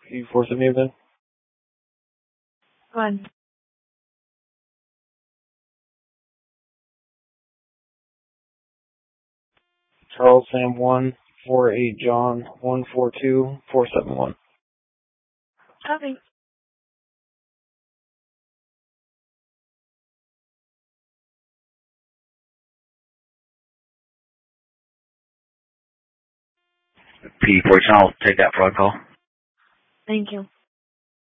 Can you force me then? Go ahead. Charles Sam 1, 48 John, 142 471. Copy. P14, I'll take that fraud call. Thank you.